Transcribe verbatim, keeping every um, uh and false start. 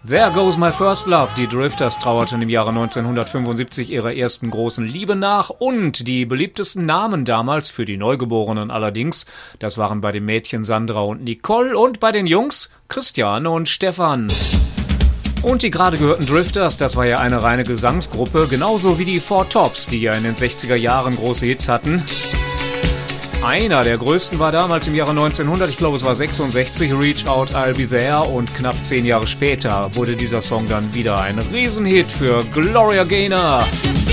There Goes My First Love. Die Drifters trauerten im Jahre neunzehnhundertfünfundsiebzig ihrer ersten großen Liebe nach und die beliebtesten Namen damals für die Neugeborenen allerdings, das waren bei den Mädchen Sandra und Nicole und bei den Jungs Christiane und Stefan. Und die gerade gehörten Drifters, das war ja eine reine Gesangsgruppe, genauso wie die Four Tops, die ja in den sechziger Jahren große Hits hatten. Einer der größten war damals im Jahre neunzehnhundert, ich glaube es war sechsundsechzig, Reach Out I'll Be There, und knapp zehn Jahre später wurde dieser Song dann wieder ein Riesenhit für Gloria Gaynor.